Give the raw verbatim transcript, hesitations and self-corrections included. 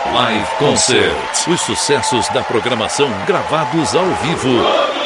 Live Concert. Os sucessos da programação gravados ao vivo.